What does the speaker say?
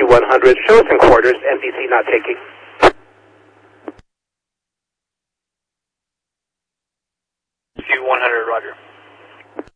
SU-100, show us in quarters, NBC not taking. SU-100, roger.